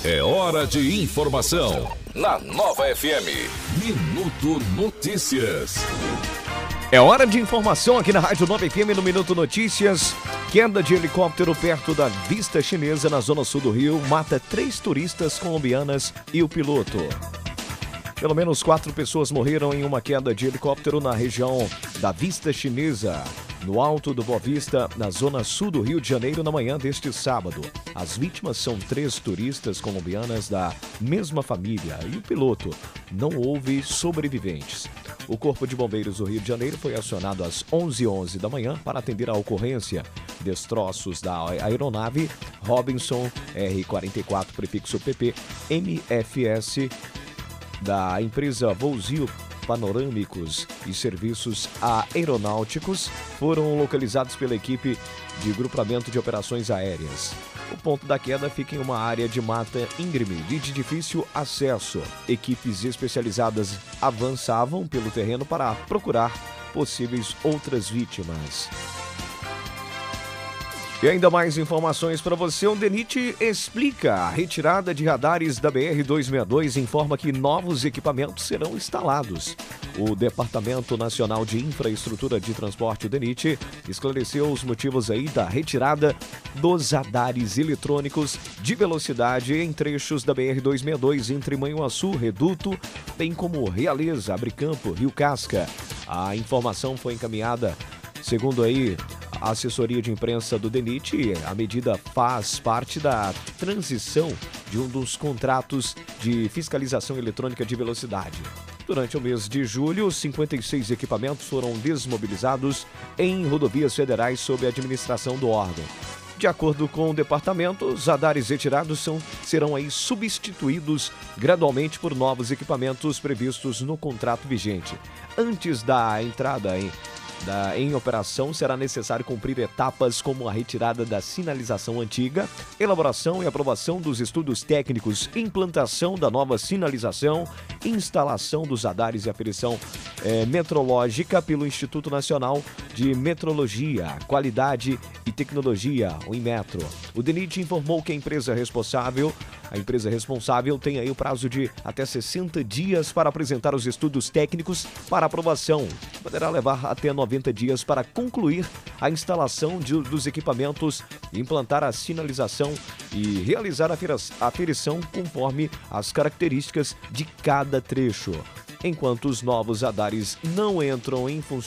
É hora de informação. Na Nova FM. Minuto Notícias. É hora de informação aqui na Rádio Nova FM no Minuto Notícias. Queda de helicóptero perto da Vista Chinesa, na zona sul do Rio, mata 3 turistas colombianas e o piloto. Pelo menos 4 pessoas morreram em uma queda de helicóptero na região da Vista Chinesa, no Alto do Boa Vista, na zona sul do Rio de Janeiro, na manhã deste sábado. As vítimas são 3 turistas colombianas da mesma família e o piloto. Não houve sobreviventes. O Corpo de Bombeiros do Rio de Janeiro foi acionado às 11h11 da manhã para atender a ocorrência. Destroços da aeronave Robinson R-44, prefixo PP, MFS, da empresa Vouzio Panorâmicos e Serviços Aeronáuticos foram localizados pela equipe de grupamento de operações aéreas. O ponto da queda fica em uma área de mata íngreme e de difícil acesso. Equipes especializadas avançavam pelo terreno para procurar possíveis outras vítimas. E ainda mais informações para você. O DENIT explica a retirada de radares da BR-262 e informa que novos equipamentos serão instalados. O Departamento Nacional de Infraestrutura de Transporte, o DENIT, esclareceu os motivos aí da retirada dos radares eletrônicos de velocidade em trechos da BR-262 entre Manhuaçu, Reduto, bem como Realeza, Abricampo, Rio Casca. A informação foi encaminhada, segundo aí a assessoria de imprensa do DENIT. A medida faz parte da transição de um dos contratos de fiscalização eletrônica de velocidade. Durante o mês de julho, 56 equipamentos foram desmobilizados em rodovias federais sob a administração do órgão. De acordo com o departamento, os radares retirados serão aí substituídos gradualmente por novos equipamentos previstos no contrato vigente. Antes da entrada em operação, será necessário cumprir etapas como a retirada da sinalização antiga, elaboração e aprovação dos estudos técnicos, implantação da nova sinalização, instalação dos radares e aferição metrológica pelo Instituto Nacional de Metrologia, Qualidade e Tecnologia, o Inmetro. O DENIT informou que a empresa responsável tem aí o prazo de até 60 dias para apresentar os estudos técnicos para aprovação. Poderá levar até 90 dias para concluir a instalação dos equipamentos, implantar a sinalização e realizar a aferição conforme as características de cada trecho. Enquanto os novos radares não entram em funcionamento,